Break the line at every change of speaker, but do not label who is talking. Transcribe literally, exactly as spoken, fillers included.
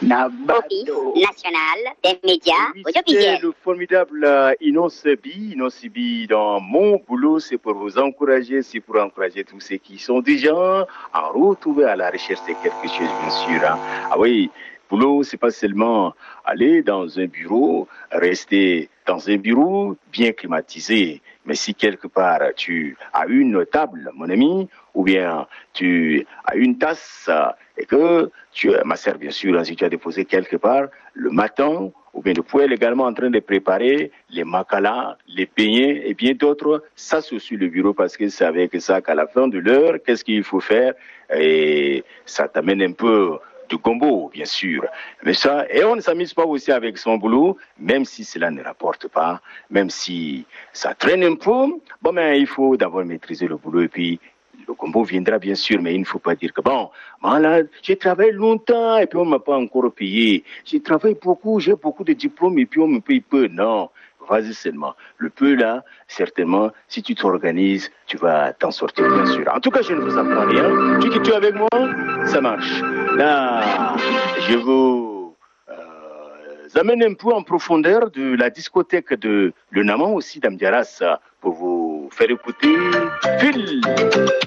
Office national des médias
oui,
audiovisuels.
Le formidable euh, Inos Bi, Inos Bi, dans mon boulot, c'est pour vous encourager, c'est pour encourager tous ceux qui sont déjà en route ou à la recherche de quelque chose, bien sûr. Hein. Ah oui, boulot, c'est pas seulement aller dans un bureau, rester dans un bureau bien climatisé. Mais si quelque part tu as une table, mon ami, ou bien tu as une tasse et que tu ma sœur, bien sûr, si tu as déposé quelque part le matin, ou bien le poêle également en train de préparer les makalas, les beignets et bien d'autres, ça c'est aussi le bureau parce que c'est avec ça qu'à la fin de l'heure, qu'est-ce qu'il faut faire et ça t'amène un peu de gombo, bien sûr. Mais ça, et on ne s'amuse pas aussi avec son boulot, même si cela ne rapporte pas, même si ça traîne un peu. Bon, mais il faut d'abord maîtriser le boulot et puis le gombo viendra bien sûr, mais il ne faut pas dire que bon, là, j'ai travaillé longtemps et puis on ne m'a pas encore payé. J'ai travaillé beaucoup, j'ai beaucoup de diplômes et puis on me paye peu. Non. Vas-y seulement. Le peu là, certainement, si tu t'organises, tu vas t'en sortir, bien sûr. En tout cas, je ne vous apprends rien. Tu es avec moi, ça marche. Là, je vous euh, amène un peu en profondeur de la discothèque de Le Naman aussi d'Amdiaras pour vous faire écouter Phil.